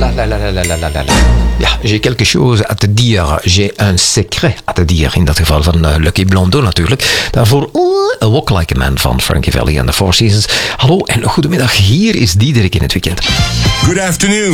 Ja, j'ai quelque chose à te dire. J'ai un secret à te dire. In dat geval van Lucky Blondeau natuurlijk. Daarvoor A Walk Like a Man van Frankie Valli en The Four Seasons. Hallo en goedemiddag. Hier is Diederik in het weekend. Good afternoon.